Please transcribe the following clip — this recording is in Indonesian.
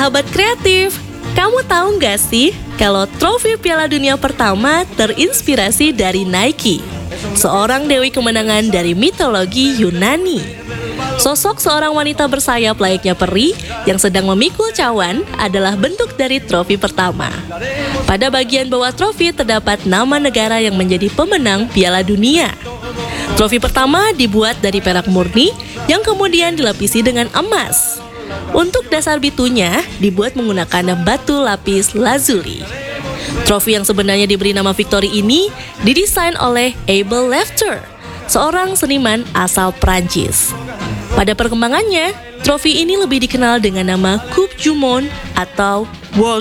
Sahabat kreatif, kamu tahu nggak sih kalau trofi Piala Dunia pertama terinspirasi dari Nike, seorang dewi kemenangan dari mitologi Yunani. Sosok seorang wanita bersayap layaknya peri yang sedang memikul cawan adalah bentuk dari trofi pertama. Pada bagian bawah trofi terdapat nama negara yang menjadi pemenang Piala Dunia. Trofi pertama dibuat dari perak murni yang kemudian dilapisi dengan emas. Untuk dasar bitunya dibuat menggunakan batu lapis lazuli. Trofi yang sebenarnya diberi nama Victory ini didesain oleh Abel Lefter, seorang seniman asal Prancis. Pada perkembangannya, trofi ini lebih dikenal dengan nama Coupe du Monde atau World